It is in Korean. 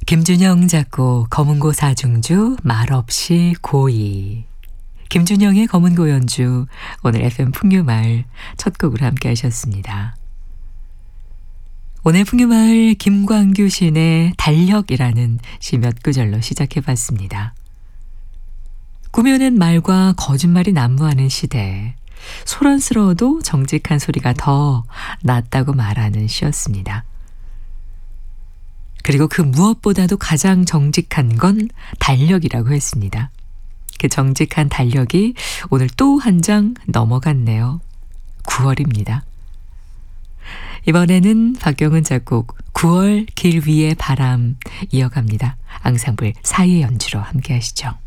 김준영 작곡 검은고 사중주 말없이 고이. 김준영의 검은고 연주, 오늘 FM 풍류마을 첫 곡으로 함께 하셨습니다. 오늘 풍류마을 김광규 시인의 달력이라는 시 몇 구절로 시작해봤습니다. 꾸며낸 말과 거짓말이 난무하는 시대, 소란스러워도 정직한 소리가 더 낫다고 말하는 시였습니다. 그리고 그 무엇보다도 가장 정직한 건 달력이라고 했습니다. 그 정직한 달력이 오늘 또 한 장 넘어갔네요. 9월입니다. 이번에는 박경은 작곡 9월 길 위의 바람 이어갑니다. 앙상블 사이의 연주로 함께 하시죠.